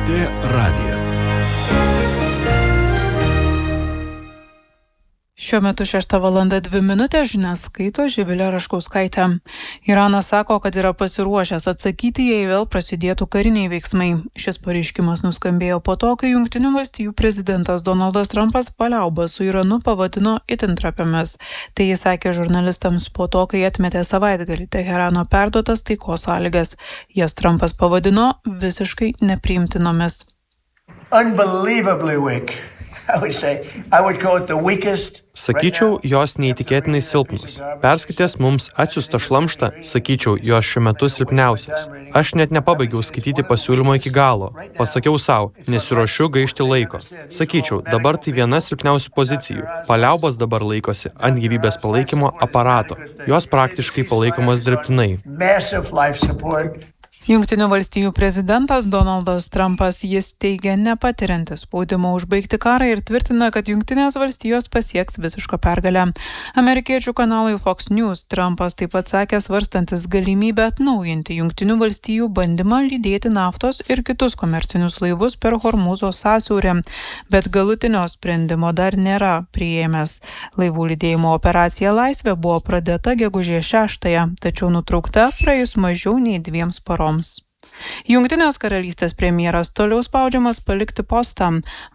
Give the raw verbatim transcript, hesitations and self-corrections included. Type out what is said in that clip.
T radijas. Šiuo metu šešta valanda dvi minutės, žinias skaito Živilė Raškauskaitė. Iranas sako, kad yra pasiruošęs atsakyti, jei vėl prasidėtų kariniai veiksmai. Šis pareiškimas nuskambėjo po to, kai Jungtinių valstijų prezidentas Donaldas Trumpas paliaubas su Iranu pavadino itin trapiomis. Tai jis sakė žurnalistams po to, kai atmetė savaitgalį Teherano perduotas taikos sąlygas. Jas Trumpas pavadino visiškai nepriimtinomis. Unbelievably weak. I would say, I would call it the weakest. Sakyčiau, jos neįtikėtinai silpnos. Perskaitęs mums atsiųstą šlamštą, sakyčiau, jos šiuo metu silpniausios. Aš net nepabaigiau skaityti pasiūlymo iki galo. Pasakiau savo, nesiruošiu gaišti laiko. Sakyčiau, dabar tai viena silpniausių pozicijų. Paliaubos dabar laikosi ant gyvybės palaikymo aparato. Jos praktiškai palaikomos dirbtinai. Jungtinių valstijų prezidentas Donaldas Trumpas, jis teigia nepatiriantis spaudimo užbaigti karą ir tvirtina, kad Jungtinės valstijos pasieks visišką pergalę. Amerikiečių kanalui Fox News Trumpas taip pat sakė svarstantis galimybę atnaujinti Jungtinių valstijų bandymą lydėti naftos ir kitus komercinius laivus per Hormūzo sąsiaurį, bet galutinio sprendimo dar nėra priėmęs. Laivų lydėjimo operacija Laisvė buvo pradėta gegužės šeštąją, tačiau nutraukta praėjus mažiau nei dviems paroms. Jungtinės karalystės premjeras toliau spaudžiamas palikti postą.